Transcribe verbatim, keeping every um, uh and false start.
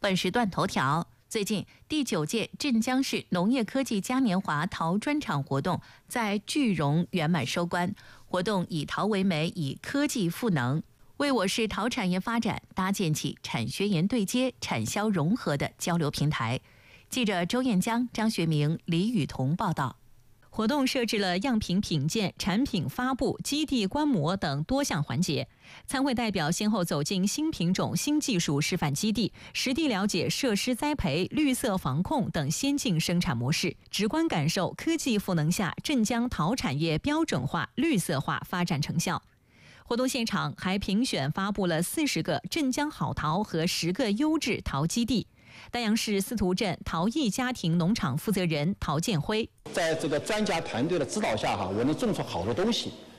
本时段头条：最近，第九届镇江市农业科技嘉年华陶专场活动在句容圆满收官。活动以陶为媒，以科技赋能，为我市陶产业发展搭建起产学研对接、产销融合的交流平台。记者周彦江、张学明、李雨桐报道。活动设置了样品品鉴、产品发布、基地观摩等多项环节。参会代表先后走进新品种、新技术示范基地，实地了解设施栽培、绿色防控等先进生产模式，直观感受科技赋能下镇江陶产业标准化、绿色化发展成效。活动现场还评选发布了四十个镇江好陶和十个优质陶基地。丹阳市司徒镇陶艺家庭农场负责人陶建辉， 在这个专家团队的指导下哈，我能种出好多东西。